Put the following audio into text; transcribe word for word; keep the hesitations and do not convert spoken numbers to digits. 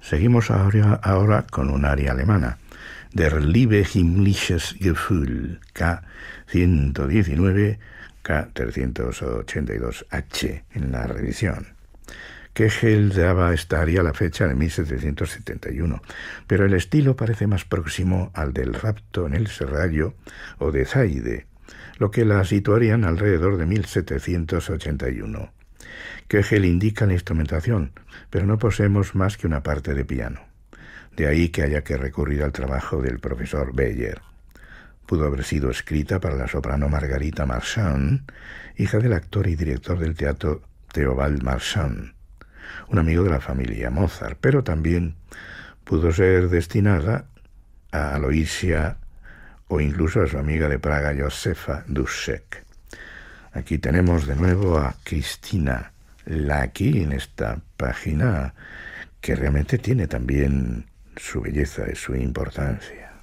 Seguimos ahora, ahora con un aria alemana, Der liebe himmlisches Gefühl, K ciento diecinueve, K trescientos ochenta y dos H en la revisión. Köchel daba a esta aria la fecha de mil setecientos setenta y uno, pero el estilo parece más próximo al del Rapto en el Serrallo o de Zaide, lo que la situarían alrededor de mil setecientos ochenta y uno. Köchel indica la instrumentación, pero no poseemos más que una parte de piano. De ahí que haya que recurrir al trabajo del profesor Beyer. Pudo haber sido escrita para la soprano Margarita Marchand, hija del actor y director del teatro Theobald Marchand, un amigo de la familia Mozart, pero también pudo ser destinada a Aloysia o incluso a su amiga de Praga, Josefa Dušek. Aquí tenemos de nuevo a Cristina Lacki en esta página, que realmente tiene también su belleza y su importancia.